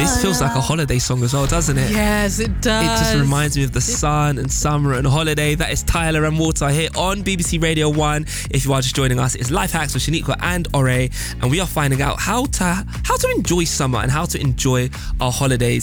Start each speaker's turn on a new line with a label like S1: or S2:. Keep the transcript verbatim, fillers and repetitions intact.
S1: This feels like a holiday song as well, doesn't it?
S2: Yes, it does.
S1: It just reminds me of the sun and summer and holiday. That is Tyler and Water here on B B C Radio one. If you are just joining us, it's Life Hacks with Shaniqua and Ore, and we are finding out how to how to enjoy summer and how to enjoy our holidays